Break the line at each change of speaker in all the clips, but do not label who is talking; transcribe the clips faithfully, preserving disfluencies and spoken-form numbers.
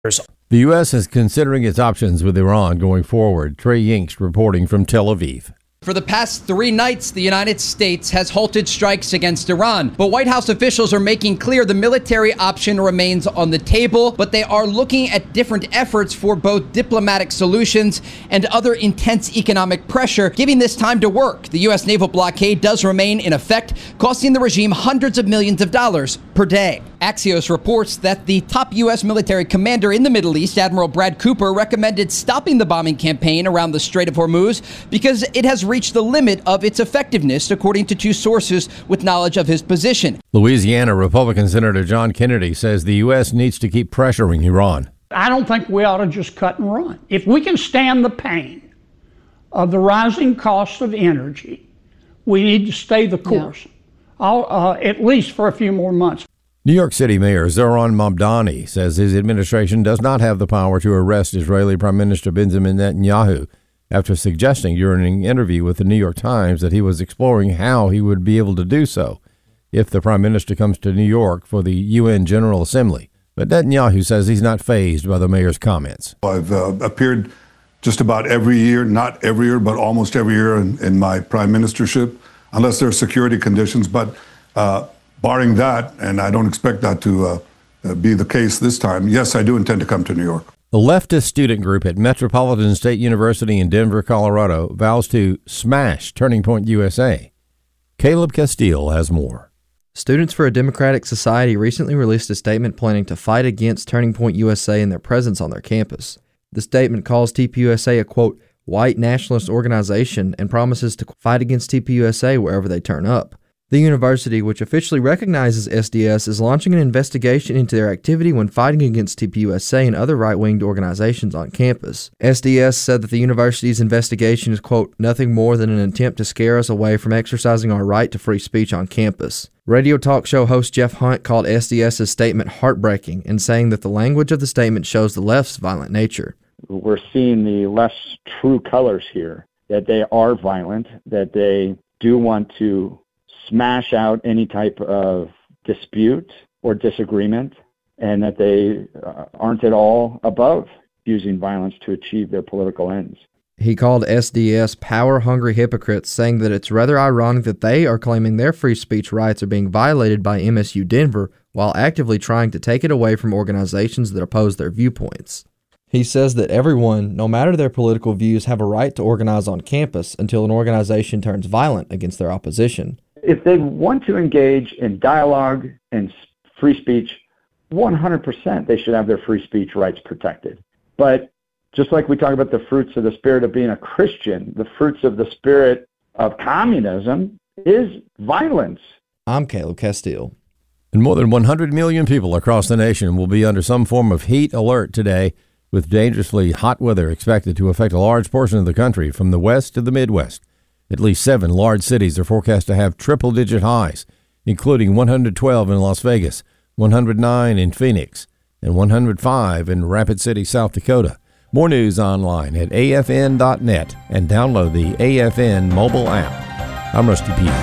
The U S is considering its options with Iran going forward. Trey Yingst reporting from Tel Aviv.
For the past three nights, the United States has halted strikes against Iran. But White House officials are making clear the military option remains on the table, but they are looking at different efforts for both diplomatic solutions and other intense economic pressure, giving this time to work. The U S naval blockade does remain in effect, costing the regime hundreds of millions of dollars per day. Axios reports that the top U S military commander in the Middle East, Admiral Brad Cooper, recommended stopping the bombing campaign around the Strait of Hormuz because it has reached the limit of its effectiveness, according to two sources with knowledge of his position.
Louisiana Republican Senator John Kennedy says the U S needs to keep pressuring Iran.
I don't think we ought to just cut and run. If we can stand the pain of the rising cost of energy, we need to stay the course, yeah. I'll, uh, at least for a few more months.
New York City Mayor Zohran Mamdani says his administration does not have the power to arrest Israeli Prime Minister Benjamin Netanyahu after suggesting during an interview with the New York Times that he was exploring how he would be able to do so if the Prime Minister comes to New York for the U N General Assembly. But Netanyahu says he's not fazed by the mayor's comments.
I've uh, appeared just about every year, not every year, but almost every year in, in my prime ministership, unless there are security conditions. But uh, barring that, and I don't expect that to uh, uh, be the case this time, yes, I do intend to come to New York.
The leftist student group at Metropolitan State University in Denver, Colorado, vows to smash Turning Point U S A. Caleb Castile has more.
Students for a Democratic Society recently released a statement planning to fight against Turning Point U S A and their presence on their campus. The statement calls T P U S A a, quote, white nationalist organization and promises to fight against T P U S A wherever they turn up. The university, which officially recognizes S D S, is launching an investigation into their activity when fighting against T P U S A and other right-winged organizations on campus. S D S said that the university's investigation is, quote, nothing more than an attempt to scare us away from exercising our right to free speech on campus. Radio talk show host Jeff Hunt called SDS's statement heartbreaking and saying that the language of the statement shows the left's violent nature.
We're seeing the less true colors here, that they are violent, that they do want to smash out any type of dispute or disagreement, and that they uh, aren't at all above using violence to achieve their political ends.
He called S D S power-hungry hypocrites, saying that it's rather ironic that they are claiming their free speech rights are being violated by M S U Denver while actively trying to take it away from organizations that oppose their viewpoints. He says that everyone, no matter their political views, have a right to organize on campus until an organization turns violent against their opposition.
If they want to engage in dialogue and free speech, one hundred percent they should have their free speech rights protected. But just like we talk about the fruits of the spirit of being a Christian, the fruits of the spirit of communism is violence.
I'm Caleb Castile.
And more than one hundred million people across the nation will be under some form of heat alert today, with dangerously hot weather expected to affect a large portion of the country from the west to the Midwest. At least seven large cities are forecast to have triple-digit highs, including one hundred twelve in Las Vegas, one hundred nine in Phoenix, and one hundred five in Rapid City, South Dakota. More news online at A F N dot net and download the A F N mobile app. I'm Rusty Peter.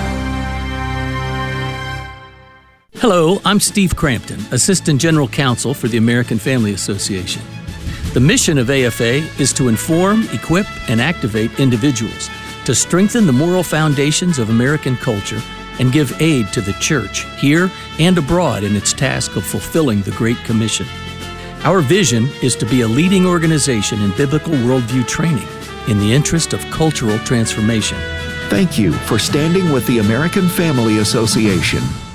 Hello, I'm Steve Crampton, Assistant General Counsel for the American Family Association. The mission of A F A is to inform, equip, and activate individuals to strengthen the moral foundations of American culture and give aid to the church here and abroad in its task of fulfilling the Great Commission. Our vision is to be a leading organization in biblical worldview training in the interest of cultural transformation.
Thank you for standing with the American Family Association.